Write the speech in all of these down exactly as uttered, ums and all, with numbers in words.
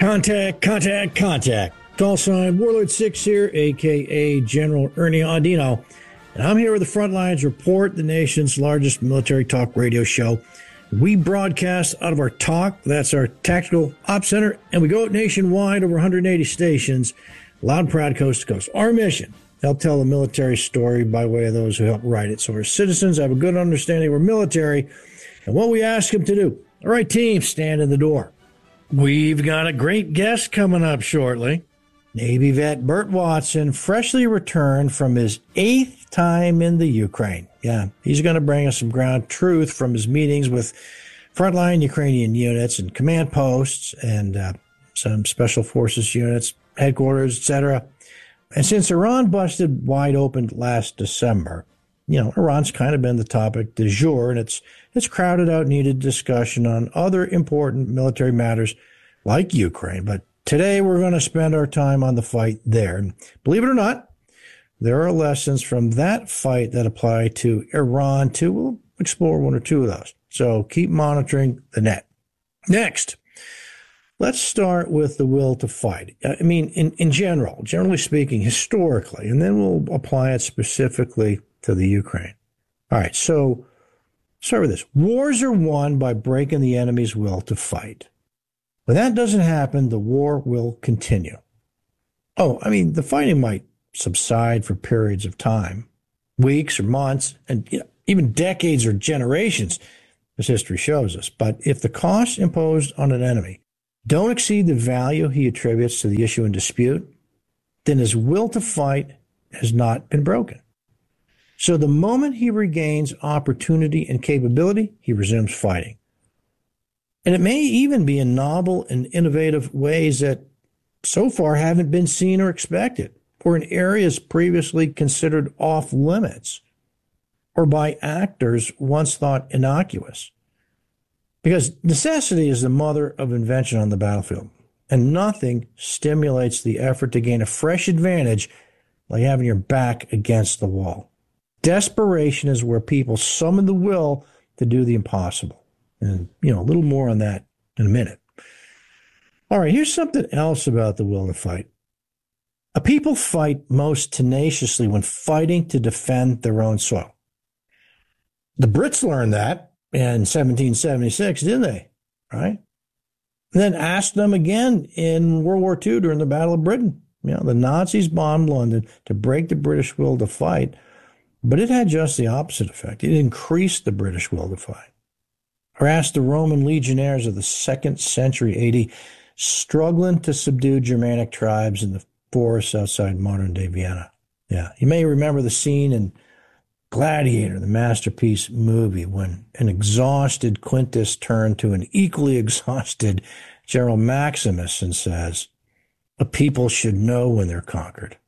Contact, contact, contact. Call sign Warlord six here, a k a. General Ernie Audino. And I'm here with the Frontlines Report, the nation's largest military talk radio show. We broadcast out of our talk, that's our Tactical Ops Center, and we go out nationwide over one hundred eighty stations, loud and proud coast to coast. Our mission, help tell the military story by way of those who help write it. So our citizens have a good understanding we're military and what we ask them to do. All right, team, stand in the door. We've got a great guest coming up shortly. Navy vet Burt Watson, freshly returned from his eighth time in the Ukraine. Yeah, he's going to bring us some ground truth from his meetings with frontline Ukrainian units and command posts and uh, some special forces units, headquarters, et cetera. And since Iran busted wide open last December, you know, Iran's kind of been the topic du jour, and it's it's crowded out needed discussion on other important military matters like Ukraine. But today we're going to spend our time on the fight there. And believe it or not, there are lessons from that fight that apply to Iran too. We'll explore one or two of those. So keep monitoring the net. Next, let's start with the will to fight. I mean, in, in general, generally speaking, historically, and then we'll apply it specifically to the Ukraine. All right, so start with this. Wars are won by breaking the enemy's will to fight. When that doesn't happen, the war will continue. Oh, I mean, the fighting might subside for periods of time, weeks or months, and you know, even decades or generations, as history shows us. But if the costs imposed on an enemy don't exceed the value he attributes to the issue in dispute, then his will to fight has not been broken. So the moment he regains opportunity and capability, he resumes fighting. And it may even be in novel and innovative ways that so far haven't been seen or expected, or in areas previously considered off limits, or by actors once thought innocuous. Because necessity is the mother of invention on the battlefield, and nothing stimulates the effort to gain a fresh advantage like having your back against the wall. Desperation is where people summon the will to do the impossible. And, you know, a little more on that in a minute. All right, here's something else about the will to fight. A people fight most tenaciously when fighting to defend their own soil. The Brits learned that in seventeen seventy-six, didn't they? Right? And then asked them again in World War Two during the Battle of Britain. You know, the Nazis bombed London to break the British will to fight, but it had just the opposite effect. It increased the British will to fight. Or ask the Roman legionnaires of the second century A D, struggling to subdue Germanic tribes in the forests outside modern-day Vienna. Yeah, you may remember the scene in Gladiator, the masterpiece movie, when an exhausted Quintus turned to an equally exhausted General Maximus and says, "A people should know when they're conquered."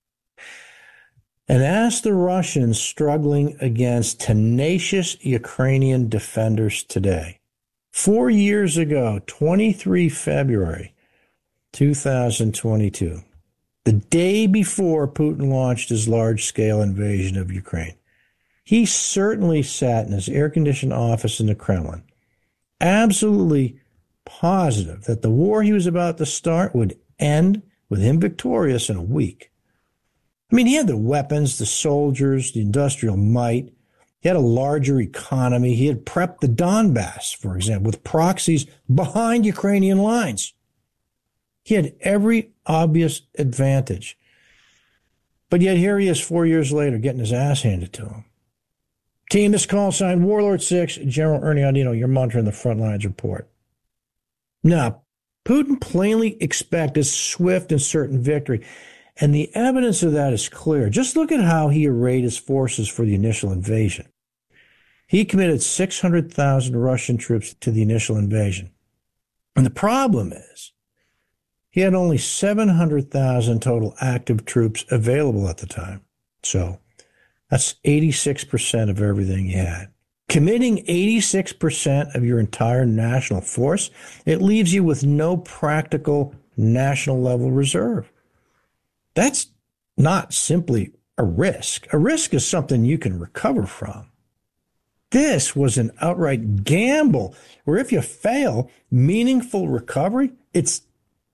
And ask the Russians struggling against tenacious Ukrainian defenders today. Four years ago, the twenty-third of February, two thousand twenty-two, the day before Putin launched his large-scale invasion of Ukraine, he certainly sat in his air-conditioned office in the Kremlin, absolutely positive that the war he was about to start would end with him victorious in a week. I mean, he had the weapons, the soldiers, the industrial might. He had a larger economy. He had prepped the Donbass, for example, with proxies behind Ukrainian lines. He had every obvious advantage. But yet here he is four years later getting his ass handed to him. Team, this call sign Warlord six, General Ernie Audino, you're monitoring the Frontlines Report. Now, Putin plainly expected swift and certain victory. And the evidence of that is clear. Just look at how he arrayed his forces for the initial invasion. He committed six hundred thousand Russian troops to the initial invasion. And the problem is, he had only seven hundred thousand total active troops available at the time. So that's eighty-six percent of everything he had. Committing eighty-six percent of your entire national force, it leaves you with no practical national level reserve. That's not simply a risk. A risk is something you can recover from. This was an outright gamble where if you fail, meaningful recovery, it's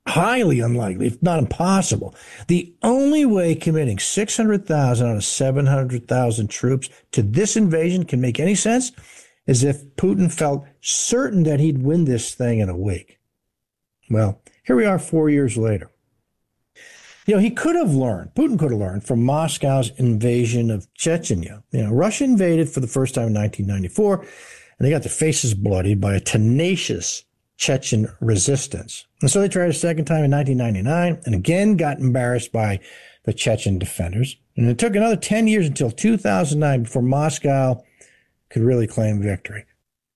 highly unlikely, if not impossible. The only way committing six hundred thousand out of seven hundred thousand troops to this invasion can make any sense is if Putin felt certain that he'd win this thing in a week. Well, here we are four years later. You know, he could have learned, Putin could have learned from Moscow's invasion of Chechnya. You know, Russia invaded for the first time in nineteen ninety-four, and they got their faces bloodied by a tenacious Chechen resistance. And so they tried a second time in nineteen ninety-nine and again got embarrassed by the Chechen defenders. And it took another ten years until two thousand nine before Moscow could really claim victory.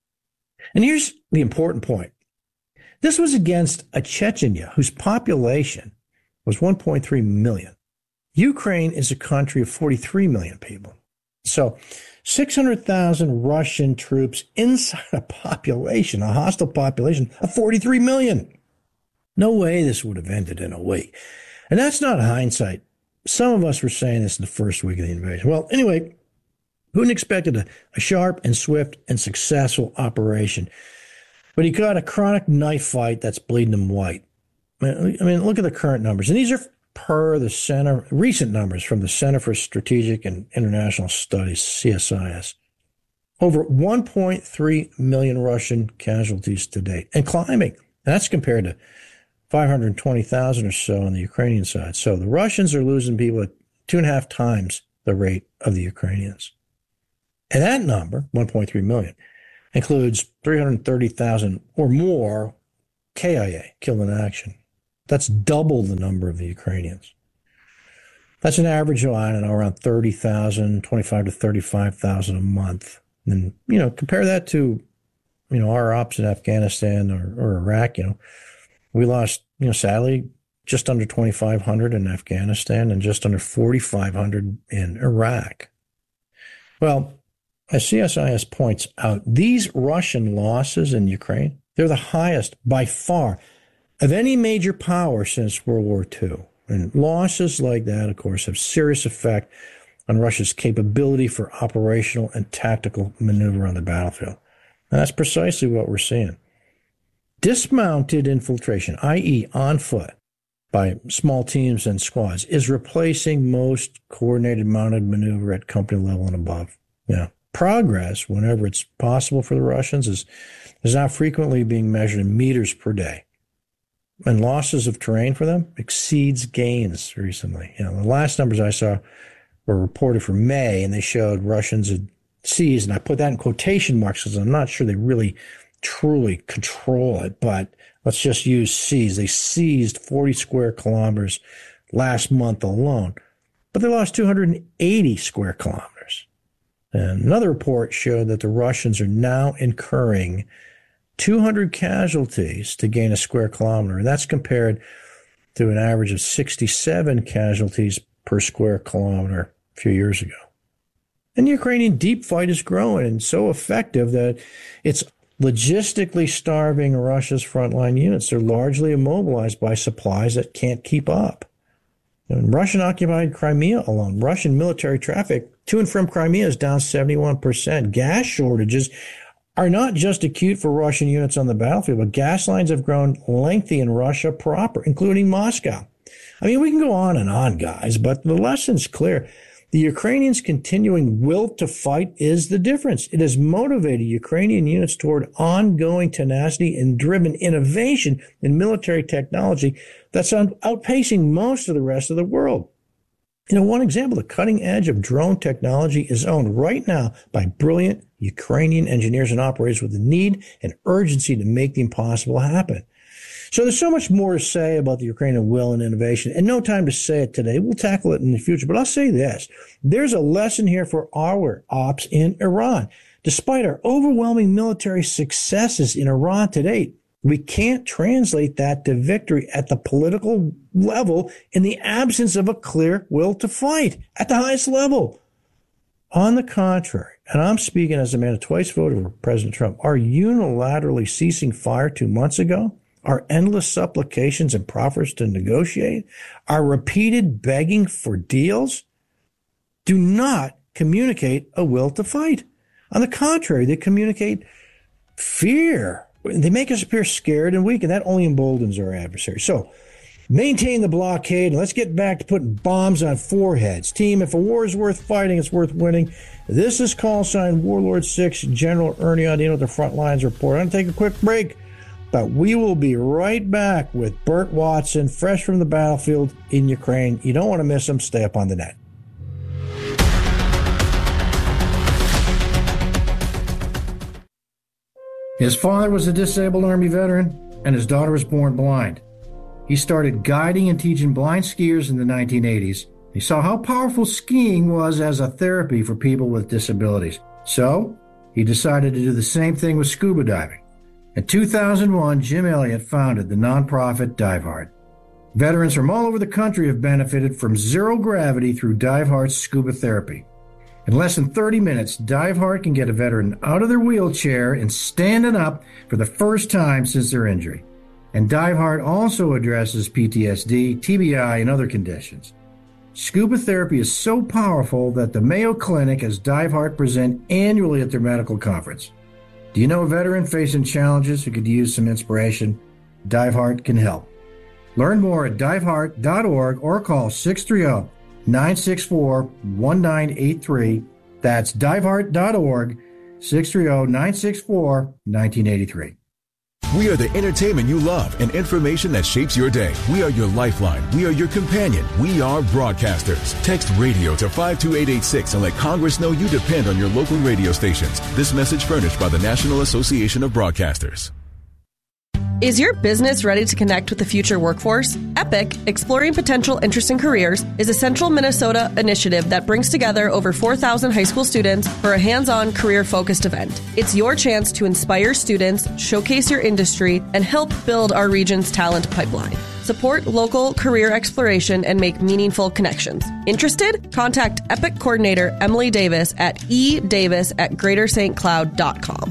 And here's the important point. This was against a Chechnya whose population was one point three million. Ukraine is a country of forty-three million people. So six hundred thousand Russian troops inside a population, a hostile population of forty-three million. No way this would have ended in a week. And that's not hindsight. Some of us were saying this in the first week of the invasion. Well, anyway, Putin expected a, a sharp and swift and successful operation. But he got a chronic knife fight that's bleeding him white. I mean, look at the current numbers. And these are per the Center, recent numbers from the Center for Strategic and International Studies, C S I S. Over one point three million Russian casualties to date and climbing. That's compared to five hundred twenty thousand or so on the Ukrainian side. So the Russians are losing people at two and a half times the rate of the Ukrainians. And that number, one point three million, includes three hundred thirty thousand or more K I A, killed in action. That's double the number of the Ukrainians. That's an average of, I don't know, around thirty thousand, twenty-five to thirty-five thousand a month. And, you know, compare that to, you know, our ops in Afghanistan or, or Iraq. You know, we lost, you know, sadly, just under twenty-five hundred in Afghanistan and just under forty-five hundred in Iraq. Well, as C S I S points out, these Russian losses in Ukraine, they're the highest by far of any major power since World War Two. And losses like that, of course, have serious effect on Russia's capability for operational and tactical maneuver on the battlefield. And that's precisely what we're seeing. Dismounted infiltration, that is on foot, by small teams and squads, is replacing most coordinated mounted maneuver at company level and above. Yeah. Progress, whenever it's possible for the Russians, is, is now frequently being measured in meters per day. And losses of terrain for them exceeds gains recently. You know, the last numbers I saw were reported for May, and they showed Russians had seized, and I put that in quotation marks because I'm not sure they really truly control it, but let's just use seize. They seized forty square kilometers last month alone, but they lost two hundred eighty square kilometers. And another report showed that the Russians are now incurring two hundred casualties to gain a square kilometer. And that's compared to an average of sixty-seven casualties per square kilometer a few years ago. And the Ukrainian deep fight is growing and so effective that it's logistically starving Russia's frontline units. They're largely immobilized by supplies that can't keep up. In Russian-occupied Crimea alone, Russian military traffic to and from Crimea is down seventy-one percent. Gas shortages are not just acute for Russian units on the battlefield, but gas lines have grown lengthy in Russia proper, including Moscow. I mean, we can go on and on, guys, but the lesson's clear. The Ukrainians' continuing will to fight is the difference. It has motivated Ukrainian units toward ongoing tenacity and driven innovation in military technology that's outpacing most of the rest of the world. You know, one example, the cutting edge of drone technology is owned right now by brilliant Ukrainian engineers and operators with the need and urgency to make the impossible happen. So there's so much more to say about the Ukrainian will and innovation, and no time to say it today. We'll tackle it in the future, but I'll say this. There's a lesson here for our ops in Iran. Despite our overwhelming military successes in Iran to date, we can't translate that to victory at the political level in the absence of a clear will to fight at the highest level. On the contrary, and I'm speaking as a man who twice voted for President Trump, our unilaterally ceasing fire two months ago, our endless supplications and proffers to negotiate, our repeated begging for deals, do not communicate a will to fight. On the contrary, they communicate fear they make us appear scared and weak, and that only emboldens our adversary. So maintain the blockade, and let's get back to putting bombs on foreheads. Team, if a war is worth fighting, it's worth winning. This is call sign Warlord six, General Ernie Audino with the Front Lines Report. I'm going to take a quick break, but we will be right back with Burt Watson, fresh from the battlefield in Ukraine. You don't want to miss him. Stay up on the net. His father was a disabled Army veteran, and his daughter was born blind. He started guiding and teaching blind skiers in the nineteen eighties. He saw how powerful skiing was as a therapy for people with disabilities. So he decided to do the same thing with scuba diving. In two thousand one, Jim Elliott founded the nonprofit DiveHeart. Veterans from all over the country have benefited from zero gravity through DiveHeart's scuba therapy. In less than thirty minutes, DiveHeart can get a veteran out of their wheelchair and standing up for the first time since their injury. And DiveHeart also addresses P T S D, T B I, and other conditions. Scuba therapy is so powerful that the Mayo Clinic has DiveHeart present annually at their medical conference. Do you know a veteran facing challenges who could use some inspiration? DiveHeart can help. Learn more at diveheart dot org or call six three zero, nine six four, one nine eight three. That's diveheart dot org, six three zero, nine six four, one nine eight three. We are the entertainment you love and information that shapes your day. We are your lifeline. We are your companion. We are broadcasters. Text radio to five two eight eight six and let Congress know you depend on your local radio stations. This message furnished by the National Association of Broadcasters. Is your business ready to connect with the future workforce? EPIC, Exploring Potential Interesting Careers, is a central Minnesota initiative that brings together over four thousand high school students for a hands-on, career-focused event. It's your chance to inspire students, showcase your industry, and help build our region's talent pipeline. Support local career exploration and make meaningful connections. Interested? Contact EPIC coordinator Emily Davis at e davis at greater st cloud dot com.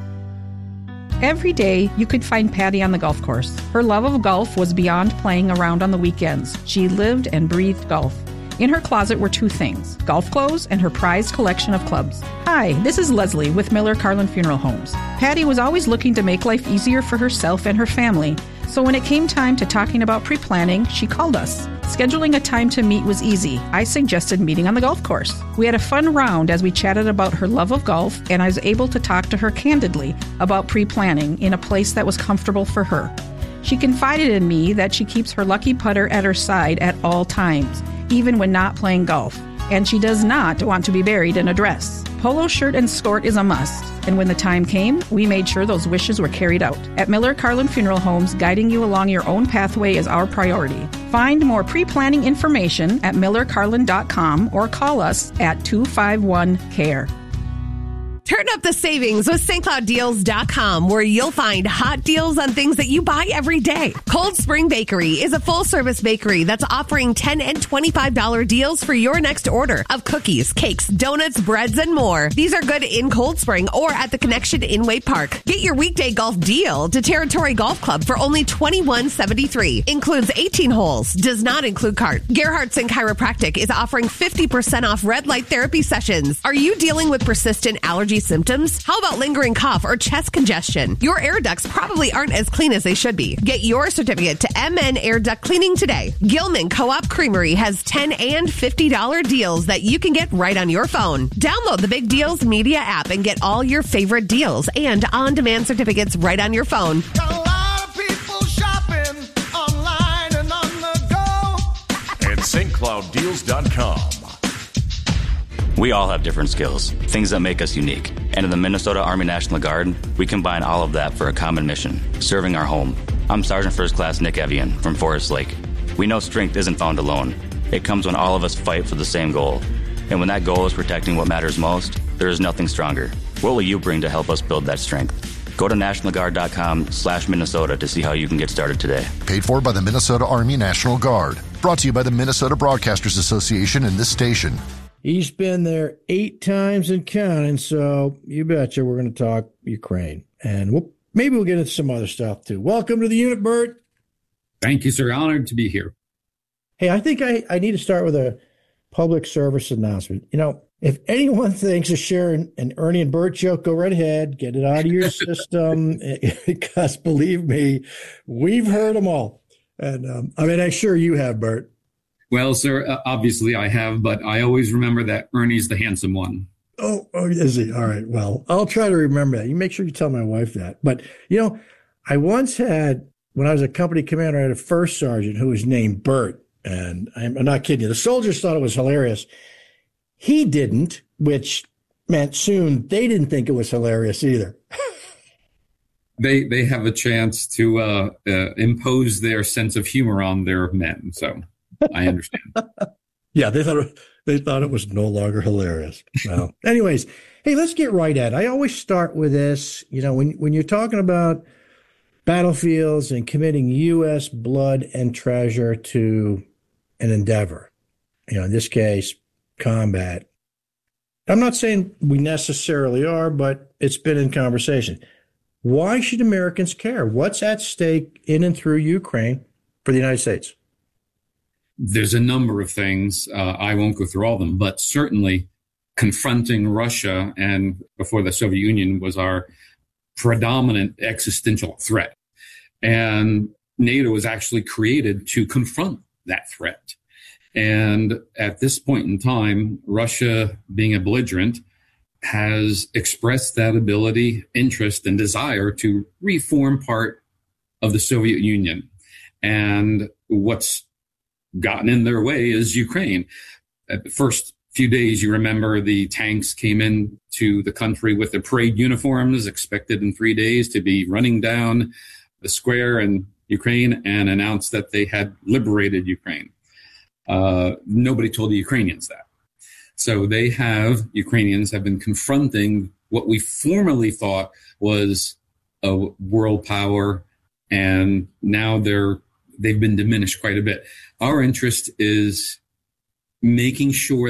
Every day, you could find Patty on the golf course. Her love of golf was beyond playing around on the weekends. She lived and breathed golf. In her closet were two things, golf clothes and her prized collection of clubs. Hi, this is Leslie with Miller Carlin Funeral Homes. Patty was always looking to make life easier for herself and her family. So when it came time to talking about pre-planning, she called us. Scheduling a time to meet was easy. I suggested meeting on the golf course. We had a fun round as we chatted about her love of golf, and I was able to talk to her candidly about pre-planning in a place that was comfortable for her. She confided in me that she keeps her lucky putter at her side at all times, even when not playing golf. And she does not want to be buried in a dress. Polo shirt and skirt is a must. And when the time came, we made sure those wishes were carried out. At Miller Carlin Funeral Homes, guiding you along your own pathway is our priority. Find more pre-planning information at miller carlin dot com or call us at two five one C A R E. Turn up the savings with St Cloud Deals dot com, where you'll find hot deals on things that you buy every day. Cold Spring Bakery is a full-service bakery that's offering ten dollars and twenty-five dollars deals for your next order of cookies, cakes, donuts, breads, and more. These are good in Cold Spring or at the Connection in Way Park. Get your weekday golf deal to Territory Golf Club for only twenty-one dollars and seventy-three cents. Includes eighteen holes. Does not include cart. Gerhardt's and Chiropractic is offering fifty percent off red light therapy sessions. Are you dealing with persistent allergy symptoms? How about lingering cough or chest congestion? Your air ducts probably aren't as clean as they should be. Get your certificate to M N Air Duct Cleaning today. Gilman Co-op Creamery has ten dollars and fifty dollars deals that you can get right on your phone. Download the Big Deals Media app and get all your favorite deals and on-demand certificates right on your phone. Got a lot of people shopping online and on the go. And St Cloud Deals dot com. We all have different skills, things that make us unique. And in the Minnesota Army National Guard, we combine all of that for a common mission, serving our home. I'm Sergeant First Class Nick Evian from Forest Lake. We know strength isn't found alone. It comes when all of us fight for the same goal. And when that goal is protecting what matters most, there is nothing stronger. What will you bring to help us build that strength? Go to national guard dot com slash Minnesota to see how you can get started today. Paid for by the Minnesota Army National Guard. Brought to you by the Minnesota Broadcasters Association and this station. He's been there eight times and counting, so you betcha we're going to talk Ukraine. And we'll, maybe we'll get into some other stuff, too. Welcome to the unit, Bert. Thank you, sir. Honored to be here. Hey, I think I, I need to start with a public service announcement. You know, If anyone thinks of sharing an Ernie and Bert joke, go right ahead. Get it out of your system. Because believe me, we've heard them all. And um, I mean, I'm sure you have, Bert. Well, sir, uh, obviously I have, but I always remember that Ernie's the handsome one. Oh, oh, is he? All right. Well, I'll try to remember that. You make sure you tell my wife that. But, you know, I once had, when I was a company commander, I had a first sergeant who was named Bert. And I'm, I'm not kidding you. The soldiers thought it was hilarious. He didn't, which meant soon they didn't think it was hilarious either. They they have a chance to uh, uh, impose their sense of humor on their men. So I understand. Yeah, they thought it, they thought it was no longer hilarious. Well, anyways, hey, let's get right at it. I always start with this. You know, when when you're talking about battlefields and committing U S blood and treasure to an endeavor, you know, in this case, combat. I'm not saying we necessarily are, but it's been in conversation. Why should Americans care? What's at stake in and through Ukraine for the United States? There's a number of things. Uh, I won't go through all of them, but certainly confronting Russia and before the Soviet Union was our predominant existential threat. And NATO was actually created to confront that threat. And at this point in time, Russia, being a belligerent, has expressed that ability, interest, and desire to reform part of the Soviet Union. And what's gotten in their way is Ukraine. At the first few days, you remember the tanks came into the country with their parade uniforms, expected in three days to be running down the square in Ukraine and announced that they had liberated Ukraine. Uh, nobody told the Ukrainians that. So they have, Ukrainians have been confronting what we formerly thought was a world power, and now they're, they've been diminished quite a bit. Our interest is making sure